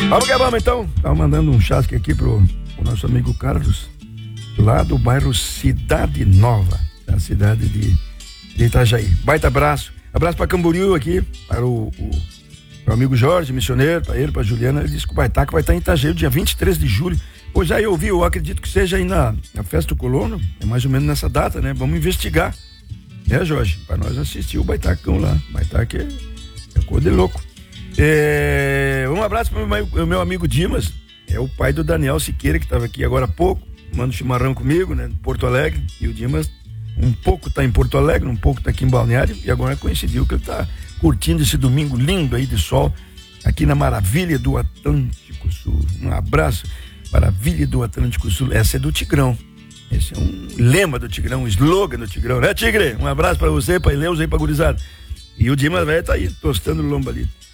Vamos que vamos então. Tava mandando um chasque aqui pro nosso amigo Carlos, lá do bairro Cidade Nova, da cidade de Itajaí. Baita abraço. Abraço pra Camboriú aqui, para o meu amigo Jorge, missioneiro, pra ele, pra Juliana. Ele disse que o Baitaca vai estar em Itajaí dia 23 de julho. Pô, já eu ouvi, eu acredito que seja aí na Festa do Colono, é mais ou menos nessa data, né? Vamos investigar. Jorge? Pra nós assistir o Baitacão lá. Baitaca é coisa de louco. Um abraço pro meu amigo Dimas, é o pai do Daniel Siqueira, que estava aqui agora há pouco, manda um chimarrão comigo, né? Porto Alegre. E o Dimas um pouco tá em Porto Alegre, um pouco tá aqui em Balneário, e agora coincidiu que ele tá curtindo esse domingo lindo aí de sol, aqui na Maravilha do Atlântico Sul. Um abraço, Maravilha do Atlântico Sul. Essa é do Tigrão. Esse é um lema do Tigrão, um slogan do Tigrão, né, Tigre? Um abraço pra você, pra Ileus aí, pra gurizada. E o Dimas velho tá aí, tostando o lombo ali.